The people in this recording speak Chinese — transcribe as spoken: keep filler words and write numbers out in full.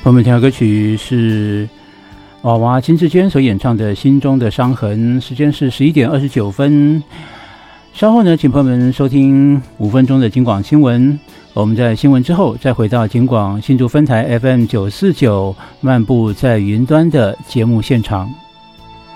我们听到歌曲是娃娃金志娟所演唱的《心中的伤痕》，时间是十一点二十九分。稍后呢，请朋友们收听五分钟的警广新闻。我们在新闻之后，再回到警广新竹分台 F M 九四九漫步在云端的节目现场。